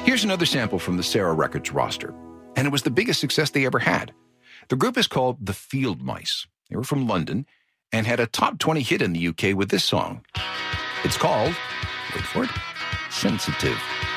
Here's another sample from the Sarah Records roster, and it was the biggest success they ever had. The group is called the Field Mice. They were from London and had a top 20 hit in the UK with this song. It's called, wait for it, Sensitive.